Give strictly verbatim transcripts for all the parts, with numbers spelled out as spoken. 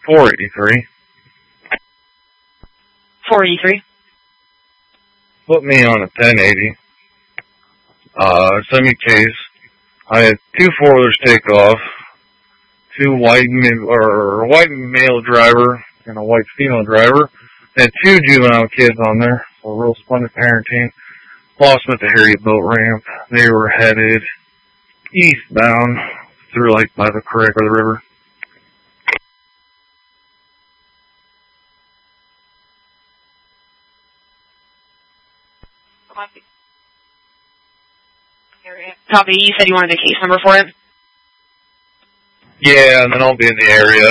four eighty-three. four eighty-three. Put me on a ten eighty. Uh, send me case. I had two four-wheelers take off, two white or white male driver and a white female driver. Had two juvenile kids on there, so real splendid parenting. Lost them at the Harriet boat ramp. They were headed eastbound through like by the creek or the river. Copy. Copy. You said you wanted the case number for it? Yeah, and then I'll be in the area.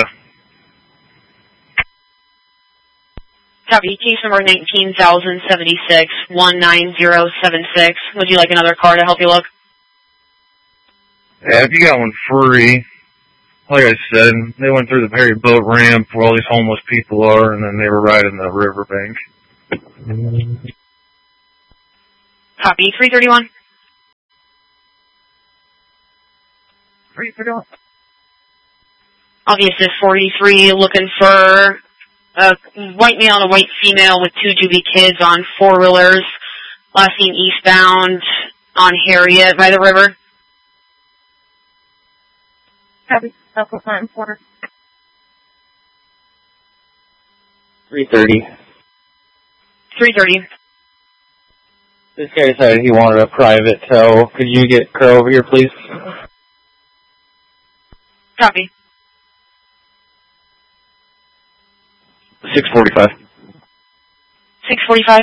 Copy. Case number nineteen thousand seventy-six, one nine zero seven six. Would you like another car to help you look? Yeah, if you got one free, like I said, they went through the Harriet boat ramp where all these homeless people are, and then they were riding the riverbank. Copy. three thirty-one. three thirty-one. Obvious is forty-three, looking for a white male and a white female with two juvie kids on four-wheelers, last seen eastbound on Harriet by the river. Copy. Alpha Time Porter. three thirty. three thirty. This guy decided he wanted a private tow. Could you get Crow over here, please? Copy. six forty-five. six forty-five.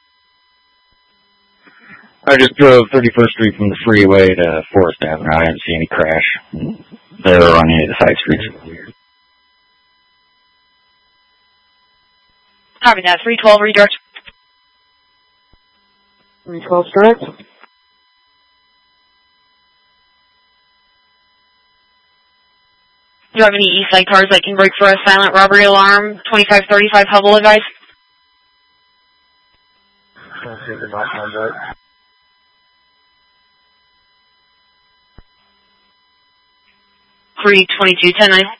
I just drove thirty-first Street from the freeway to Forest Avenue. I didn't see any crash there or on any of the side streets. Copy that. three twelve, redirect. three twelve direct. Do you have any east side cars that can break for a silent robbery alarm? twenty-five thirty-five Hubble advice. three twenty-two ten nine.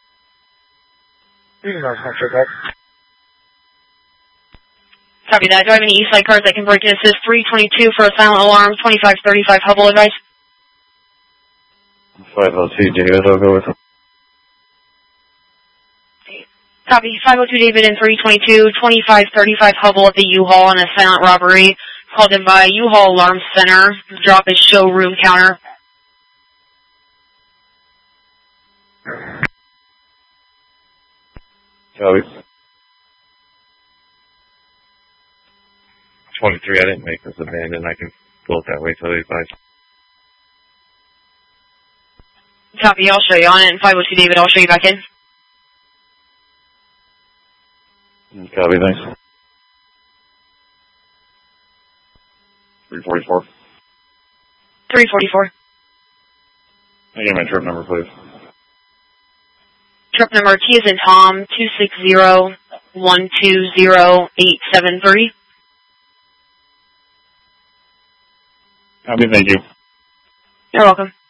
Copy that. Do I have any east side cars that can break and assist? three twenty-two for a silent alarm. twenty-five thirty-five Hubble advice. five oh two David, I'll go with him. Copy. five oh two David and three twenty-two, twenty-five thirty-five Hubble at the U-Haul on a silent robbery. Called in by U-Haul Alarm Center. Drop his showroom counter. Copy. twenty-three, I didn't make this abandoned. I can pull it that way till they advise. Copy. I'll show you on it. And five oh two David, I'll show you back in. Copy, thanks. three forty-four. three forty-four. Can I get my trip number, please? Trip number T is in Tom, two six zero, one two zero, eight seven three. Copy, thank you. You're welcome.